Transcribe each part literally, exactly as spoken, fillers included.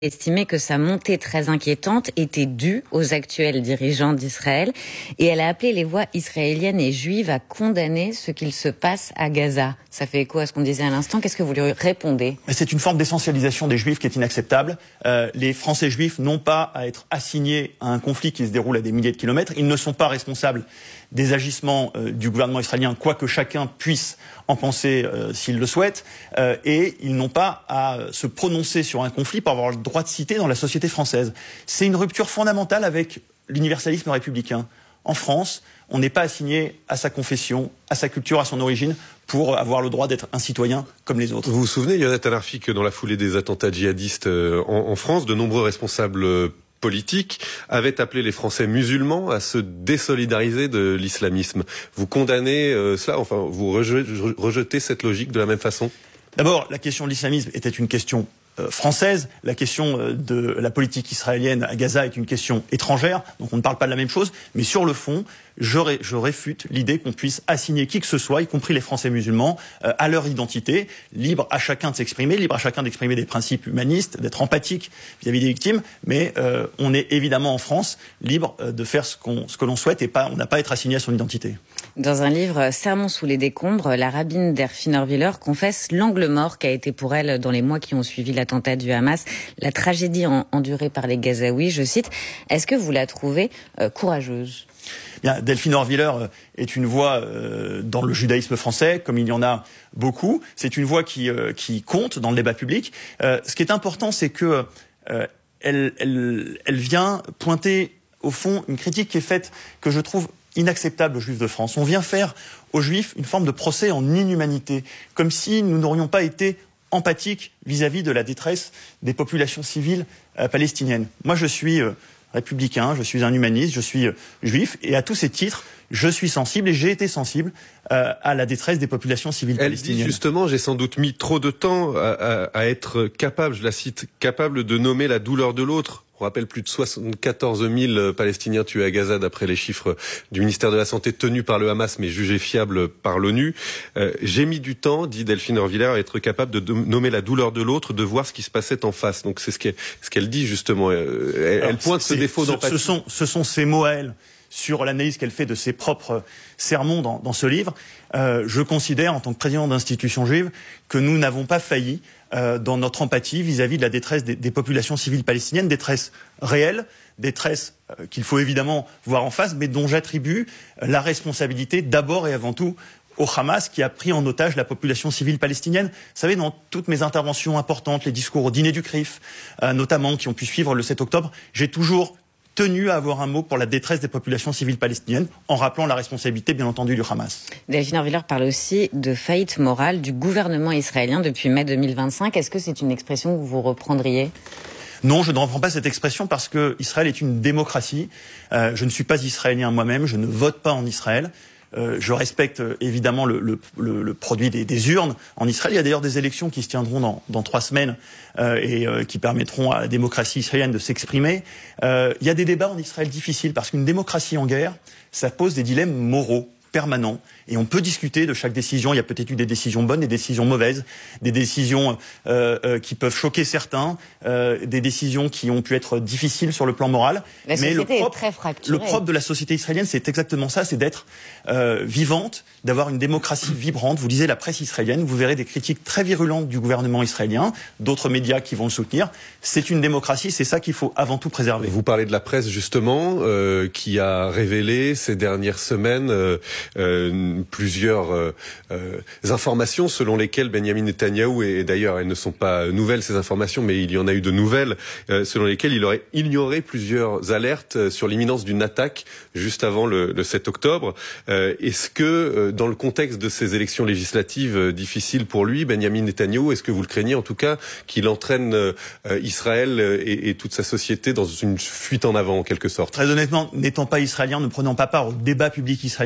estimé que sa montée très inquiétante était due aux actuels dirigeants d'Israël et elle a appelé les voix israéliennes et juives à condamner ce qu'il se passe à Gaza. Ça fait écho à ce qu'on disait à l'instant. Qu'est-ce que vous lui répondez ? C'est une forme d'essentialisation des juifs qui est inacceptable. Euh, les Français juifs n'ont pas à être assignés à un conflit qui se déroule à des milliers de kilomètres. Ils ne sont pas responsables des agissements euh, du gouvernement israélien, quoi que chacun puisse en penser euh, s'il le souhaite, euh, et ils n'ont pas à se prononcer sur un conflit pour avoir le droit de citer dans la société française. C'est une rupture fondamentale avec l'universalisme républicain. En France, on n'est pas assigné à sa confession, à sa culture, à son origine, pour avoir le droit d'être un citoyen comme les autres. Vous vous souvenez, Yonatan Arfi, que dans la foulée des attentats djihadistes en, en France, de nombreux responsables politiques avaient appelé les Français musulmans à se désolidariser de l'islamisme. Vous condamnez euh, cela, enfin, vous rejetez, rejetez cette logique de la même façon ? D'abord, la question de l'islamisme était une question euh, française. La question euh, de la politique israélienne à Gaza est une question étrangère. Donc on ne parle pas de la même chose. Mais sur le fond, je, ré, je réfute l'idée qu'on puisse assigner qui que ce soit, y compris les Français musulmans, euh, à leur identité, libre à chacun de s'exprimer, libre à chacun d'exprimer des principes humanistes, d'être empathique vis-à-vis des victimes. Mais euh, on est évidemment en France libre euh, de faire ce, qu'on, ce que l'on souhaite et pas, on n'a pas à être assigné à son identité. Dans un livre, Sermon sous les décombres, la rabbine d'Erfinor-Willer confesse l'angle mort qu'a été pour elle, dans les mois qui ont suivi l'attentat du Hamas, la tragédie en, endurée par les Gazaouis. Je cite, est-ce que vous la trouvez euh, courageuse ? Bien, Delphine Orwiller est une voix euh, dans le judaïsme français, comme il y en a beaucoup. C'est une voix qui, euh, qui compte dans le débat public. Euh, ce qui est important, c'est que euh, elle, elle, elle vient pointer, au fond, une critique qui est faite, que je trouve inacceptable aux Juifs de France. On vient faire aux Juifs une forme de procès en inhumanité, comme si nous n'aurions pas été empathiques vis-à-vis de la détresse des populations civiles euh, palestiniennes. Moi, je suis euh, républicain, je suis un humaniste, je suis euh, juif, et à tous ces titres, je suis sensible et j'ai été sensible euh, à la détresse des populations civiles Elle palestiniennes. Elle dit justement, j'ai sans doute mis trop de temps à, à, à être capable, je la cite, capable de nommer la douleur de l'autre. On rappelle plus de soixante-quatorze mille Palestiniens tués à Gaza d'après les chiffres du ministère de la Santé tenus par le Hamas mais jugés fiables par l'ONU. Euh, j'ai mis du temps, dit Delphine Orwiller, à être capable de nommer la douleur de l'autre, de voir ce qui se passait en face. Donc c'est ce qu'elle, ce qu'elle dit justement. Elle, Alors, elle pointe ce défaut ce, d'empathie. Ce sont, ce sont ses mots à elle sur l'analyse qu'elle fait de ses propres sermons dans, dans ce livre. Euh, je considère, en tant que président d'institution juive, que nous n'avons pas failli euh, dans notre empathie vis-à-vis de la détresse des, des populations civiles palestiniennes, détresse réelle, détresse euh, qu'il faut évidemment voir en face, mais dont j'attribue euh, la responsabilité d'abord et avant tout au Hamas qui a pris en otage la population civile palestinienne. Vous savez, dans toutes mes interventions importantes, les discours au dîner du C R I F, euh, notamment, qui ont pu suivre le sept octobre, j'ai toujours tenu à avoir un mot pour la détresse des populations civiles palestiniennes, en rappelant la responsabilité, bien entendu, du Hamas. Delphine Orwiller parle aussi de faillite morale du gouvernement israélien depuis mai deux mille vingt-cinq. Est-ce que c'est une expression que vous reprendriez ? Non, je ne reprends pas cette expression parce que Israël est une démocratie. Euh, je ne suis pas israélien moi-même, je ne vote pas en Israël. Euh, je respecte euh, évidemment le, le, le, le produit des, des urnes en Israël. Il y a d'ailleurs des élections qui se tiendront dans, dans trois semaines euh, et euh, qui permettront à la démocratie israélienne de s'exprimer. Euh, il y a des débats en Israël difficiles parce qu'une démocratie en guerre, ça pose des dilemmes moraux permanents. Et on peut discuter de chaque décision. Il y a peut-être eu des décisions bonnes, des décisions mauvaises, des décisions euh, euh, qui peuvent choquer certains, euh, des décisions qui ont pu être difficiles sur le plan moral. La Mais société le propre, est très fracturée. Le propre de la société israélienne, c'est exactement ça, c'est d'être euh, vivante, d'avoir une démocratie vibrante. Vous lisez la presse israélienne, vous verrez des critiques très virulentes du gouvernement israélien, d'autres médias qui vont le soutenir. C'est une démocratie, c'est ça qu'il faut avant tout préserver. Vous parlez de la presse justement, euh, qui a révélé ces dernières semaines euh, euh, plusieurs euh, euh, informations selon lesquelles Benjamin Netanyahou, et d'ailleurs elles ne sont pas nouvelles ces informations, mais il y en a eu de nouvelles, euh, selon lesquelles il aurait ignoré plusieurs alertes sur l'imminence d'une attaque juste avant le, le sept octobre. Euh, est-ce que, euh, dans le contexte de ces élections législatives euh, difficiles pour lui, Benjamin Netanyahou, est-ce que vous le craignez en tout cas qu'il entraîne euh, Israël et, et toute sa société dans une fuite en avant en quelque sorte ? Très honnêtement, n'étant pas israélien, ne prenant pas part au débat public israélien, c'est difficile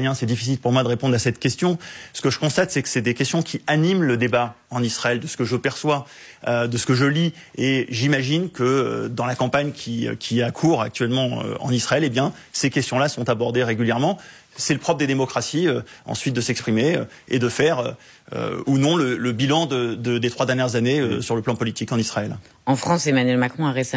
difficile pour moi de répondre à cette question. Ce que je constate, c'est que c'est des questions qui animent le débat en Israël, de ce que je perçois, euh, de ce que je lis. Et j'imagine que euh, dans la campagne qui, qui a cours actuellement euh, en Israël, eh bien, ces questions-là sont abordées régulièrement. C'est le propre des démocraties, euh, ensuite de s'exprimer euh, et de faire euh, ou non le, le bilan de, de, des trois dernières années euh, sur le plan politique en Israël. En France, Emmanuel Macron a récemment